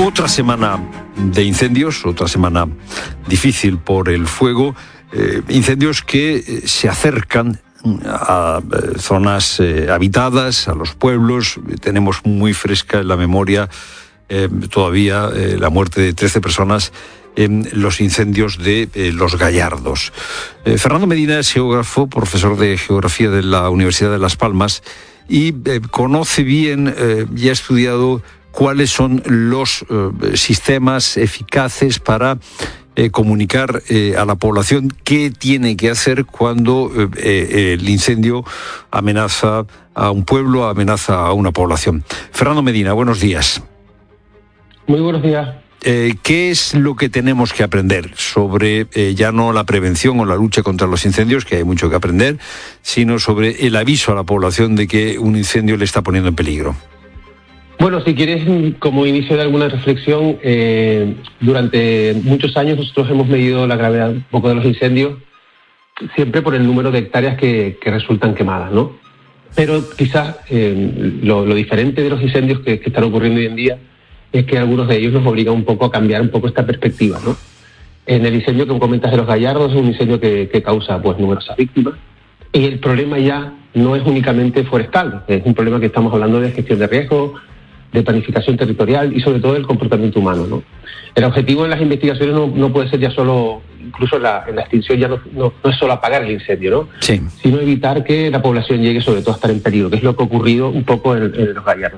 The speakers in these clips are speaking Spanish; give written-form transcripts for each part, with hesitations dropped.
Otra semana de incendios, otra semana difícil por el fuego, incendios que se acercan a zonas habitadas, a los pueblos. Tenemos muy fresca en la memoria todavía la muerte de 13 personas en los incendios de Los Gallardos. Fernando Medina es geógrafo, profesor de geografía de la Universidad de Las Palmas y conoce bien y ha estudiado cuáles son los sistemas eficaces para comunicar a la población qué tiene que hacer cuando el incendio amenaza a un pueblo, amenaza a una población. Fernando Medina, buenos días. Muy buenos días. ¿Qué es lo que tenemos que aprender sobre ya no la prevención o la lucha contra los incendios, que hay mucho que aprender, sino sobre el aviso a la población de que un incendio le está poniendo en peligro? Bueno, si quieres, como inicio de alguna reflexión, durante muchos años nosotros hemos medido la gravedad un poco de los incendios, siempre por el número de hectáreas que resultan quemadas, ¿no? Pero quizás lo diferente de los incendios que están ocurriendo hoy en día es que algunos de ellos nos obligan un poco a cambiar un poco esta perspectiva, ¿no? En el incendio que comentas de Los Gallardos es un incendio que causa pues numerosas víctimas, y el problema ya no es únicamente forestal, es un problema que estamos hablando de gestión de riesgos, de planificación territorial y sobre todo del comportamiento humano, ¿no? El objetivo en las investigaciones no puede ser ya solo, incluso en la extinción ya no es solo apagar el incendio, ¿no? Sí. Sino evitar que la población llegue sobre todo a estar en peligro, que es lo que ha ocurrido un poco en Los Gallardos.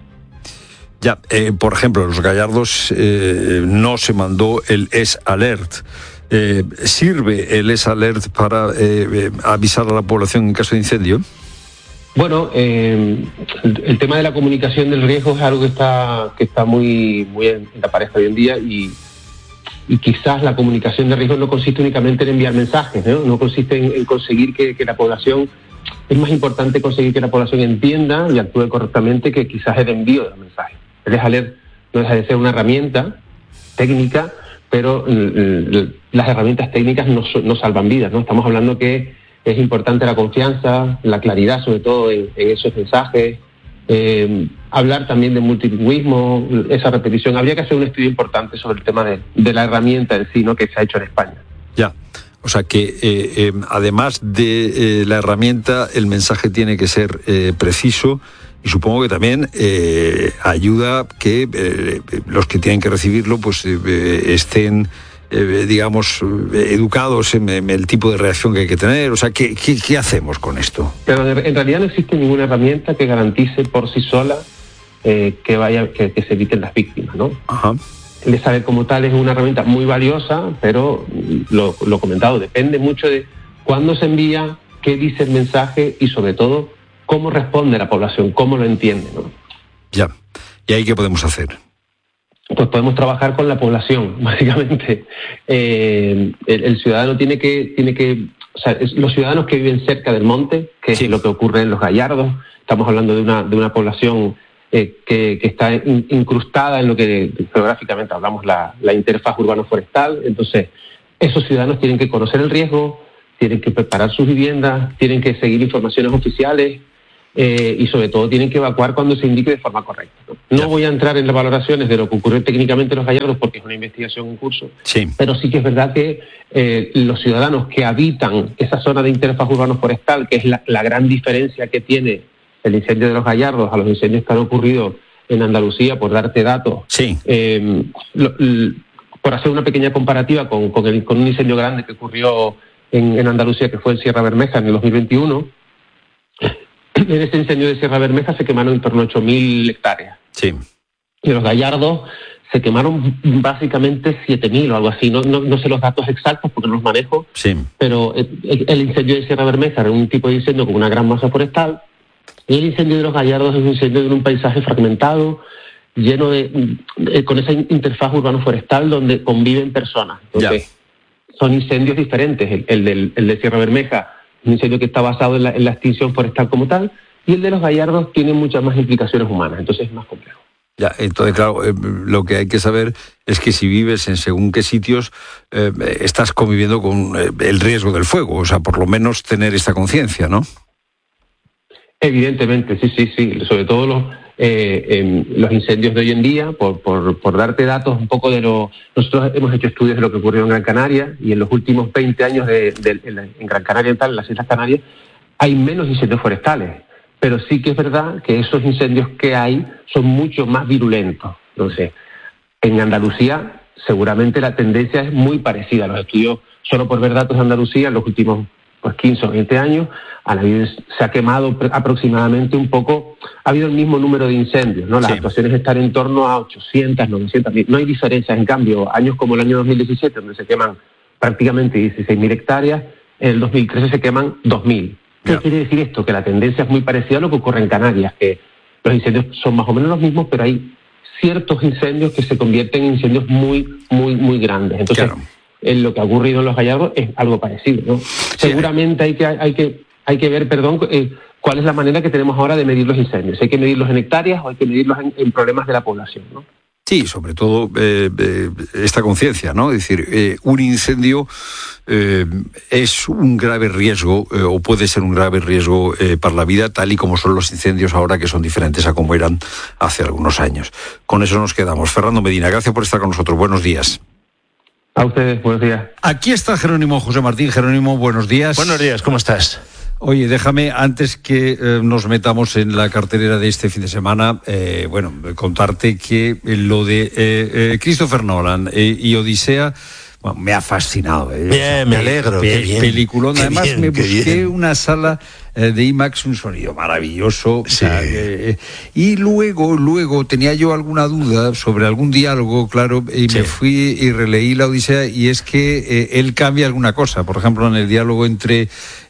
Ya, por ejemplo, en Los Gallardos no se mandó el S-Alert. ¿Sirve el S-Alert para avisar a la población en caso de incendio? Bueno, el tema de la comunicación del riesgo es algo que está muy en la palestra hoy en día, y quizás la comunicación de riesgo no consiste únicamente en enviar mensajes, ¿no? No consiste en conseguir que la población... Es más importante conseguir que la población entienda y actúe correctamente que quizás el envío de los mensajes. El S-Alert no deja de ser una herramienta técnica, pero las herramientas técnicas no salvan vidas, ¿no? Estamos hablando que es importante la confianza, la claridad sobre todo en esos mensajes, hablar también de multilingüismo, esa repetición. Habría que hacer un estudio importante sobre el tema de la herramienta en sí, ¿no?, que se ha hecho en España. Ya, o sea que además de la herramienta, el mensaje tiene que ser preciso, y supongo que también ayuda que los que tienen que recibirlo pues estén digamos, educados en el tipo de reacción que hay que tener. O sea, ¿qué hacemos con esto? Pero en realidad no existe ninguna herramienta que garantice por sí sola que se eviten las víctimas, ¿no? Ajá. El saber como tal es una herramienta muy valiosa, pero lo comentado, depende mucho de cuándo se envía, qué dice el mensaje y sobre todo cómo responde la población, cómo lo entiende, ¿no? Ya. ¿Y ahí qué podemos hacer? Pues podemos trabajar con la población, básicamente. El ciudadano tiene que, o sea, los ciudadanos que viven cerca del monte, que sí, es lo que ocurre en Los Gallardos. Estamos hablando de una población que está incrustada en lo que geográficamente hablamos la interfaz urbano-forestal. Entonces, esos ciudadanos tienen que conocer el riesgo, tienen que preparar sus viviendas, tienen que seguir informaciones oficiales, y sobre todo tienen que evacuar cuando se indique de forma correcta, ¿no? No voy a entrar en las valoraciones de lo que ocurrió técnicamente en Los Gallardos porque es una investigación en curso, sí, pero sí que es verdad que los ciudadanos que habitan esa zona de interfaz urbano-forestal, que es la gran diferencia que tiene el incendio de Los Gallardos a los incendios que han ocurrido en Andalucía, por darte datos, sí. Por hacer una pequeña comparativa con un incendio grande que ocurrió en Andalucía, que fue en Sierra Bermeja en el 2021, en ese incendio de Sierra Bermeja se quemaron en torno a 8.000 hectáreas. Sí. Y en Los Gallardos se quemaron básicamente 7.000 o algo así. No sé los datos exactos porque no los manejo. Sí. Pero el incendio de Sierra Bermeja era un tipo de incendio con una gran masa forestal. Y el incendio de Los Gallardos es un incendio de un paisaje fragmentado, lleno con esa interfaz urbano-forestal donde conviven personas. Entonces, son incendios diferentes. El de Sierra Bermeja, un incendio que está basado en la extinción forestal como tal, y el de Los Gallardos tiene muchas más implicaciones humanas, entonces es más complejo. Ya, entonces, claro, lo que hay que saber es que si vives en según qué sitios, estás conviviendo con el riesgo del fuego, o sea, por lo menos tener esta conciencia, ¿no? Evidentemente, sí. Sobre todo los incendios de hoy en día, por darte datos un poco de lo... Nosotros hemos hecho estudios de lo que ocurrió en Gran Canaria, y en los últimos 20 años en Gran Canaria y tal, en las Islas Canarias, hay menos incendios forestales. Pero sí que es verdad que esos incendios que hay son mucho más virulentos. Entonces, en Andalucía seguramente la tendencia es muy parecida. Los estudios, solo por ver datos de Andalucía, en los últimos 15 o 20 años, se ha quemado aproximadamente un poco, ha habido el mismo número de incendios, ¿no? Las actuaciones están en torno a 800, 900, no hay diferencias. En cambio, años como el año 2017, donde se queman prácticamente 16.000 hectáreas, en el 2013 se queman 2.000. ¿Qué quiere decir esto? Que la tendencia es muy parecida a lo que ocurre en Canarias, que los incendios son más o menos los mismos, pero hay ciertos incendios que se convierten en incendios muy, muy, muy grandes. Entonces, lo que ha ocurrido en los Gallardos es algo parecido, ¿no? Seguramente hay que ver, cuál es la manera que tenemos ahora de medir los incendios. ¿Hay que medirlos en hectáreas o hay que medirlos en problemas de la población, ¿no? Sí, sobre todo esta conciencia, ¿no? Es decir, un incendio es un grave riesgo, o puede ser un grave riesgo para la vida, tal y como son los incendios ahora, que son diferentes a como eran hace algunos años. Con eso nos quedamos. Fernando Medina, gracias por estar con nosotros. Buenos días. A ustedes, buenos días. Aquí está Jerónimo José Martín. Jerónimo, buenos días. Buenos días, ¿cómo estás? Oye, déjame, antes que nos metamos en la cartelera de este fin de semana, contarte que lo de Christopher Nolan y Odisea, bueno, me ha fascinado. Bien, me alegro. Peliculón. Además, me busqué una sala de IMAX, un sonido maravilloso. Sí. Y luego tenía yo alguna duda sobre algún diálogo, claro, y me fui y releí la Odisea, y es que él cambia alguna cosa. Por ejemplo, en el diálogo entre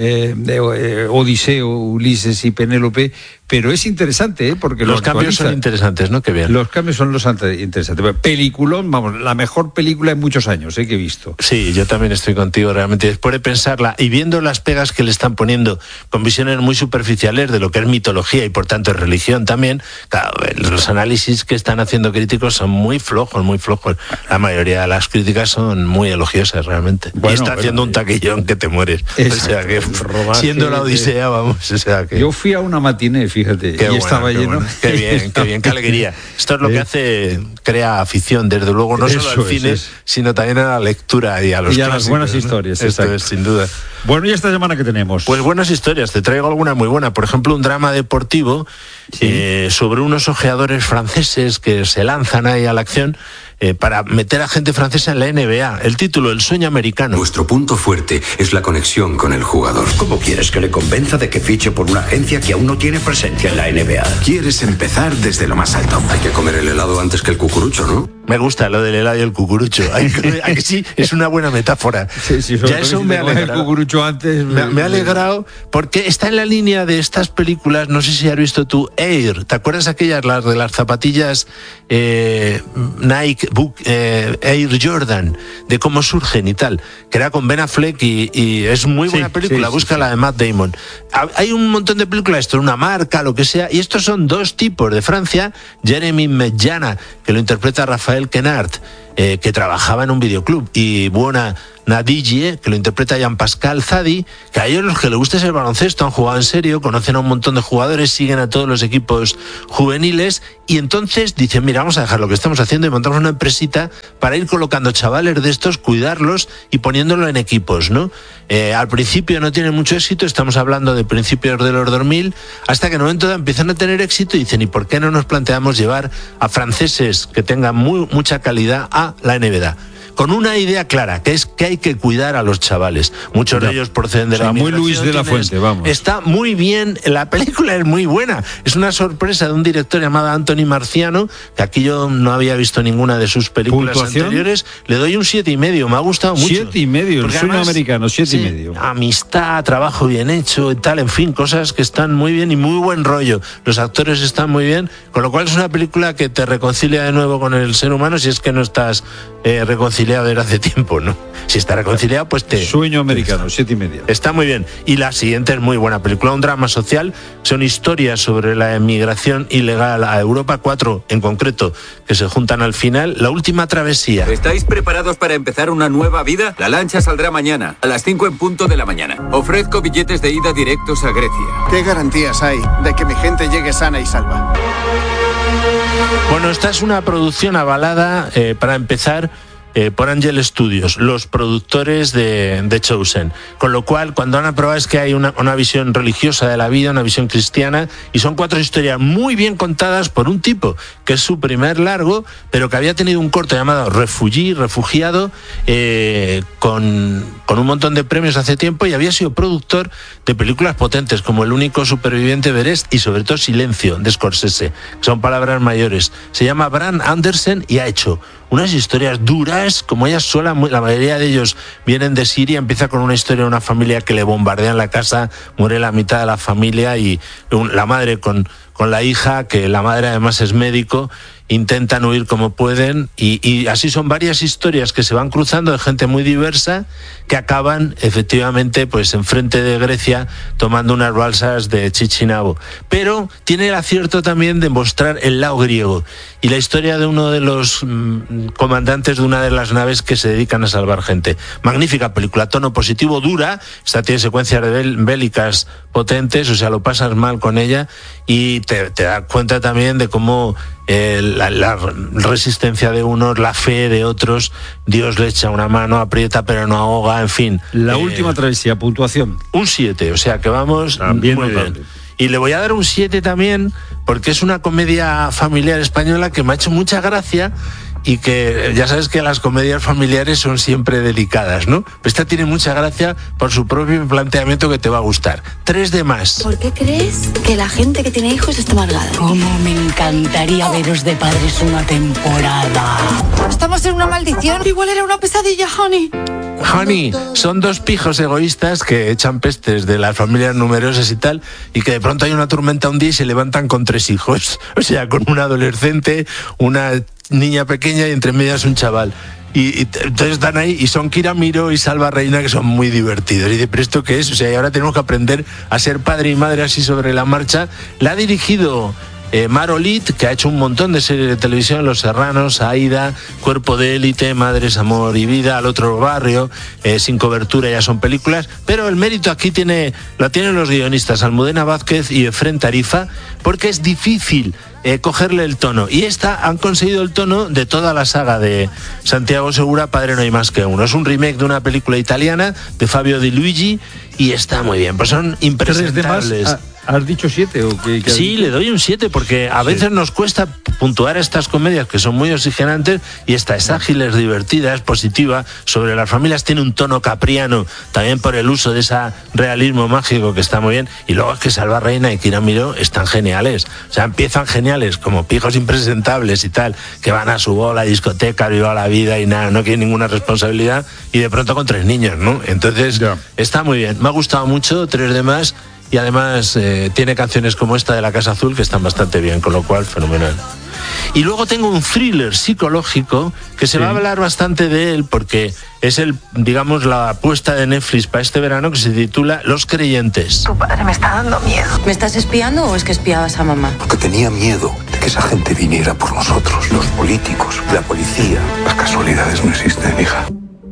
Odiseo, Ulises y Penélope, pero es interesante, porque los cambios son interesantes, ¿no? Qué bien. Los cambios son interesantes. Peliculón, vamos, la mejor película en muchos años que he visto. Sí, yo también estoy contigo, realmente. Después de pensarla y viendo las pegas que le están poniendo con visiones muy superficiales de lo que es mitología y por tanto es religión también, claro, los análisis que están haciendo críticos son muy flojos. La mayoría de las críticas son muy elogiosas, realmente. Y está haciendo un taquillón que te mueres. Exacto. O sea que, siendo la Odisea, vamos, o sea que... Yo fui a una matiné, fíjate, estaba lleno. Bueno. Qué bien, qué alegría. Esto es lo que hace, crea afición, desde luego, no solo al cine, sino también a la lectura y a los clásicos, las buenas historias. Esto es, sin duda. Bueno, ¿y esta semana qué tenemos? Pues buenas historias, te traigo alguna muy buena. Por ejemplo, un drama deportivo sobre unos ojeadores franceses que se lanzan ahí a la acción para meter a gente francesa en la NBA. El título, El sueño americano. Nuestro punto fuerte es la conexión con el jugador. ¿Cómo quieres que le convenza de que fiche por una agencia que aún no tiene presencia en la NBA? Quieres empezar desde lo más alto. Hay que comer el helado antes que el cucurucho, ¿no? Me gusta lo del helado y el cucurucho. ¿A que sí? Es una buena metáfora. Sí, ya eso me ha alegrado. El cucurucho antes. Me ha alegrado porque está en la línea de estas películas, no sé si has visto tú, Air. ¿Te acuerdas aquellas, las de las zapatillas Nike Air Jordan, de cómo surgen y tal? Que era con Ben Affleck y es muy buena película. Búscala de Matt Damon. Hay un montón de películas, esto es una marca, lo que sea, y estos son dos tipos de Francia. Jeremy Medjana, que lo interpreta Rafael Quenard, que trabajaba en un videoclub, y Buona Nadille, que lo interpreta Jean-Pascal Zadi, que a ellos los que les gusta es el baloncesto, han jugado en serio, conocen a un montón de jugadores, siguen a todos los equipos juveniles, y entonces dicen, mira, vamos a dejar lo que estamos haciendo y montamos una empresita para ir colocando chavales de estos, cuidarlos y poniéndolo en equipos, ¿no? Al principio no tienen mucho éxito, estamos hablando de principios de los 2000, hasta que en un momento empiezan a tener éxito y dicen, ¿y por qué no nos planteamos llevar a franceses que tengan mucha calidad a la NBA? Con una idea clara, que es que hay que cuidar a los chavales. Muchos de ellos proceden de la muy Luis de la Fuente, vamos. Está muy bien, la película es muy buena. Es una sorpresa de un director llamado Anthony Marciano, que aquí yo no había visto ninguna de sus películas anteriores. Le doy un 7,5, me ha gustado mucho. 7,5, el sueño americano, 7,5. Amistad, trabajo bien hecho y tal, en fin, cosas que están muy bien y muy buen rollo. Los actores están muy bien, con lo cual es una película que te reconcilia de nuevo con el ser humano, si es que no estás reconciliado desde hace tiempo, ¿no? Si está reconciliado, pues Sueño americano, 7,5. Está muy bien. Y la siguiente es muy buena película, un drama social, son historias sobre la emigración ilegal a Europa, 4 en concreto, que se juntan al final. La última travesía. ¿Estáis preparados para empezar una nueva vida? La lancha saldrá mañana, a las 5 en punto de la mañana. Ofrezco billetes de ida directos a Grecia. ¿Qué garantías hay de que mi gente llegue sana y salva? Bueno, esta es una producción avalada, para empezar, por Angel Studios, los productores de Chosen. Con lo cual, cuando han aprobado es que hay una visión religiosa de la vida, una visión cristiana, y son 4 historias muy bien contadas por un tipo que es su primer largo, pero que había tenido un corto llamado Refugiado, con un montón de premios hace tiempo, y había sido productor de películas potentes como El único superviviente de Everest y sobre todo Silencio, de Scorsese, que son palabras mayores. Se llama Brad Anderson y ha hecho unas historias duras, como ella sola. La mayoría de ellos vienen de Siria. Empieza con una historia de una familia que le bombardean la casa, muere la mitad de la familia, y la madre con la hija, que la madre además es médico, intentan huir como pueden, y así son varias historias que se van cruzando de gente muy diversa, que acaban efectivamente pues enfrente de Grecia tomando unas balsas de Chichinabo. Pero tiene el acierto también de mostrar el lado griego y la historia de uno de los comandantes de una de las naves que se dedican a salvar gente. Magnífica película, tono positivo, dura. Esta tiene secuencias bélicas potentes, o sea, lo pasas mal con ella, y te das cuenta también de cómo la resistencia de unos, la fe de otros, Dios le echa una mano, aprieta pero no ahoga, en fin. La última travesía, puntuación. Un 7, o sea que vamos también muy notable. bien. Y le voy a dar un 7 también, porque es una comedia familiar española que me ha hecho mucha gracia, y que ya sabes que las comedias familiares son siempre delicadas, ¿no? Pero esta tiene mucha gracia por su propio planteamiento, que te va a gustar. 3 de más. ¿Por qué crees que la gente que tiene hijos está amargada? Cómo me encantaría veros de padres una temporada. Estamos en una maldición. Igual era una pesadilla, honey. Honey, son 2 pijos egoístas que echan pestes de las familias numerosas y tal, y que de pronto hay una tormenta un día y se levantan con 3 hijos. O sea, con un adolescente, una niña pequeña y entre medias un chaval. Y entonces están ahí, y son Kira Miró y Salva Reina, que son muy divertidos. Y de presto que es, o sea, y ahora tenemos que aprender a ser padre y madre así sobre la marcha. La ha dirigido Mar Olit, que ha hecho un montón de series de televisión: Los Serranos, Aida, Cuerpo de élite, Madres, Amor y Vida, Al otro barrio, Sin cobertura, ya son películas. Pero el mérito aquí lo tienen los guionistas Almudena Vázquez y Efrén Tarifa, porque es difícil cogerle el tono, y han conseguido el tono de toda la saga de Santiago Segura, Padre no hay más que uno. Es un remake de una película italiana de Fabio Di Luigi, y está muy bien, pues son impresentables. ¿Has dicho 7 o qué? Sí, le doy un 7, porque a veces nos cuesta puntuar estas comedias que son muy oxigenantes, y esta es ágil, es divertida, es positiva, sobre las familias, tiene un tono capriano, también por el uso de ese realismo mágico que está muy bien. Y luego es que Salva Reina y Kira Miró están geniales, o sea, empiezan geniales como pijos impresentables y tal, que van a su bola, discoteca, viva la vida y nada, no quieren ninguna responsabilidad, y de pronto con 3 niños, ¿no? Entonces está muy bien, me ha gustado mucho, 3 de más. Y además tiene canciones como esta de La Casa Azul que están bastante bien, con lo cual fenomenal. Y luego tengo un thriller psicológico que se va a hablar bastante de él, porque es la apuesta de Netflix para este verano, que se titula Los Creyentes. Tu padre me está dando miedo. ¿Me estás espiando o es que espiabas a mamá? Porque tenía miedo de que esa gente viniera por nosotros, los políticos, la policía. Las casualidades no existen, hija.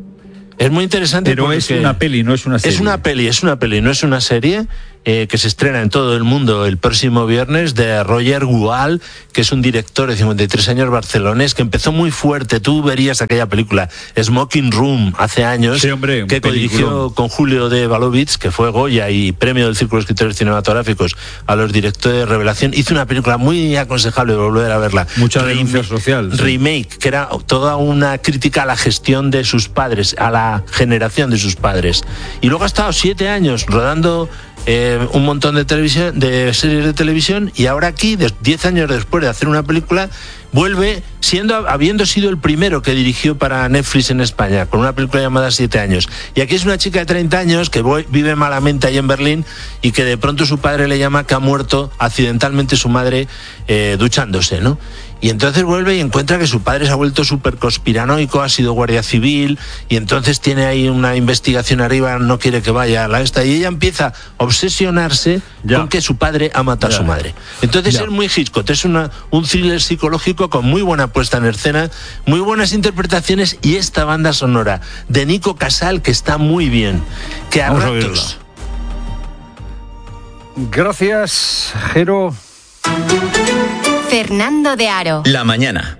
Es muy interesante. Pero es una peli, no es una serie. Es una peli, no es una serie, que se estrena en todo el mundo el próximo viernes, de Roger Gual, que es un director de 53 años barcelonés, que empezó muy fuerte. Tú verías aquella película Smoking Room hace años, sí, hombre, que codirigió con Julio de Valovich, que fue Goya y premio del Círculo de Escritores Cinematográficos a los directores de revelación. Hizo una película muy aconsejable, volver a verla. Mucha denuncia social. Remake, que era toda una crítica a la gestión de sus padres, a la generación de sus padres. Y luego ha estado 7 años rodando un montón de series de televisión, y ahora aquí, 10 años después de hacer una película, vuelve habiendo sido el primero que dirigió para Netflix en España, con una película llamada 7 años. Y aquí es una chica de 30 años que vive malamente ahí en Berlín, y que de pronto su padre le llama que ha muerto accidentalmente su madre duchándose, ¿no? Y entonces vuelve y encuentra que su padre se ha vuelto súper conspiranoico, ha sido guardia civil, y entonces tiene ahí una investigación arriba, no quiere que vaya a la esta, y ella empieza a obsesionarse con que su padre ha matado a su madre. Entonces es muy Hitchcock, es un thriller psicológico con muy buena puesta en escena, muy buenas interpretaciones, y esta banda sonora de Nico Casal, que está muy bien, que a ratos... Gracias, Jero. Fernando de Aro. La mañana.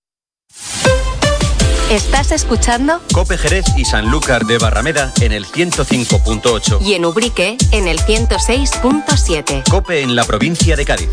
¿Estás escuchando? Cope Jerez y Sanlúcar de Barrameda en el 105.8. Y en Ubrique en el 106.7. Cope en la provincia de Cádiz.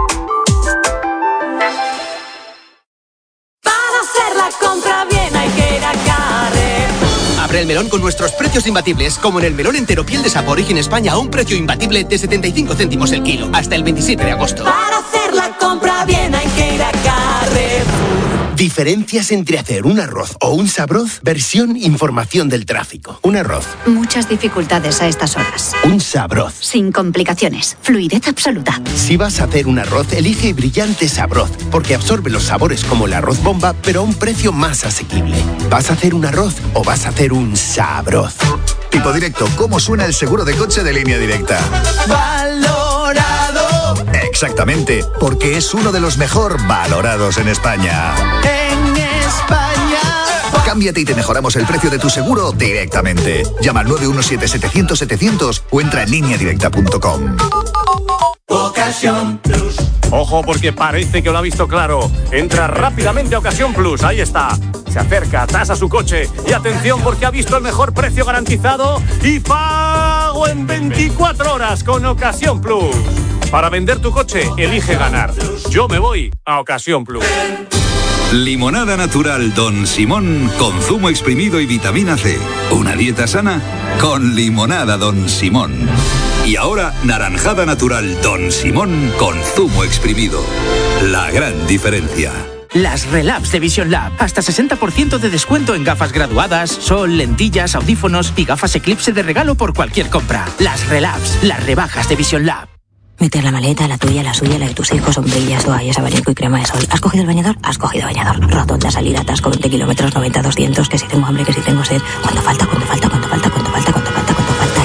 Para hacer la compra bien hay que ir a Carrefour. Abre el melón con nuestros precios imbatibles, como en el melón entero piel de Sapo Origen España a un precio imbatible de 75 céntimos el kilo, hasta el 27 de agosto. Para hacer la compra bien hay que ir a Carrefour. Diferencias entre hacer un arroz o un sabroz, versión información del tráfico. Un arroz. Muchas dificultades a estas horas. Un sabroz. Sin complicaciones. Fluidez absoluta. Si vas a hacer un arroz, elige Brillante Sabroz, porque absorbe los sabores como el arroz bomba, pero a un precio más asequible. ¿Vas a hacer un arroz o vas a hacer un sabroz? Tipo directo, ¿cómo suena el seguro de coche de Línea Directa? ¡Valorado! Exactamente, porque es uno de los mejor valorados en España. En España. Cámbiate y te mejoramos el precio de tu seguro directamente. Llama al 917-700-700 o entra en lineadirecta.com. Ocasión Plus. Ojo, porque parece que lo ha visto claro. Entra rápidamente a Ocasión Plus, ahí está. Se acerca, tasa su coche y atención porque ha visto el mejor precio garantizado y pago en 24 horas con Ocasión Plus. Para vender tu coche, elige ganar. Yo me voy a Ocasión Plus. Limonada natural Don Simón con zumo exprimido y vitamina C. Una dieta sana con limonada Don Simón. Y ahora, naranjada natural Don Simón con zumo exprimido. La gran diferencia. Las Relabs de Vision Lab. Hasta 60% de descuento en gafas graduadas, sol, lentillas, audífonos y gafas Eclipse de regalo por cualquier compra. Las Relabs, las rebajas de Vision Lab. Meter la maleta, la tuya, la suya, la de tus hijos, sombrillas, toallas, abanico y crema de sol. ¿Has cogido el bañador? Has cogido bañador. Rotonda, salida, atasco, 20 kilómetros, 90, 200, que si tengo hambre, que si tengo sed. ¿Cuánto falta? ¿Cuánto falta? ¿Cuánto falta? ¿Cuánto falta? ¿Cuánto falta? ¿Cuánto falta?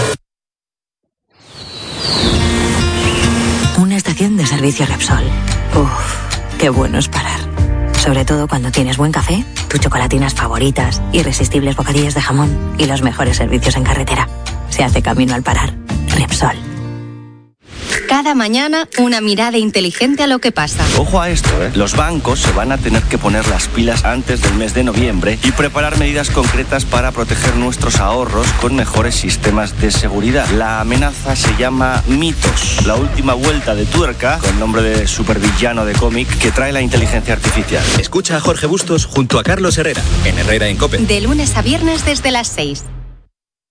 Y... una estación de servicio Repsol. Uff, qué bueno es parar. Sobre todo cuando tienes buen café, tus chocolatinas favoritas, irresistibles bocadillos de jamón y los mejores servicios en carretera. Se hace camino al parar. Repsol. Cada mañana, una mirada inteligente a lo que pasa. Ojo a esto, Los bancos se van a tener que poner las pilas antes del mes de noviembre y preparar medidas concretas para proteger nuestros ahorros con mejores sistemas de seguridad. La amenaza se llama Mitos, la última vuelta de tuerca, con nombre de supervillano de cómic, que trae la inteligencia artificial. Escucha a Jorge Bustos junto a Carlos Herrera, en Herrera en COPE. De lunes a viernes desde las 6.